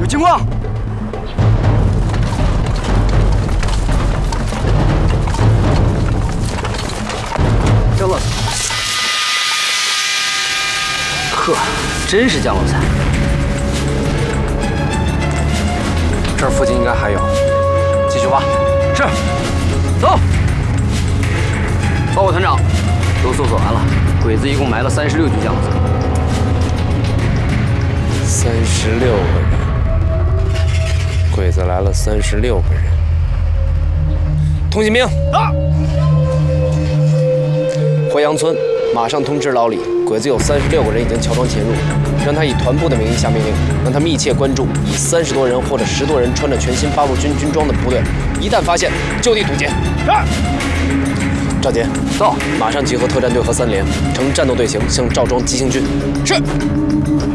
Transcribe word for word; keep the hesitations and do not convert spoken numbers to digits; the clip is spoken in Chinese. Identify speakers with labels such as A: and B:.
A: 情况。降落伞。呵，真是降落伞。这儿附近应该还有，继续挖。是。走。报告团长，都搜索完了，鬼子一共埋了三十六具降落伞。
B: 三十六个人，鬼子来了三十六个人。通信兵啊！回阳村，马上通知老李，鬼子有三十六个人已经乔装潜入，让他以团部的名义下命令，让他密切关注以三十多人或者十多人穿着全新八路军军装的部队，一旦发现就地堵截。是。赵杰，到，马上集合特战队和三连，呈战斗队形向赵庄急行军。是。